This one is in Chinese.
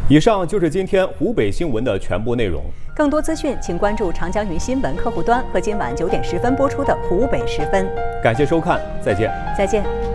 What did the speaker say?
以上就是今天湖北新闻的全部内容。 更多资讯，请关注长江云新闻客户端和今晚9点10分播出的湖北时分。 感谢收看，再见。 再见。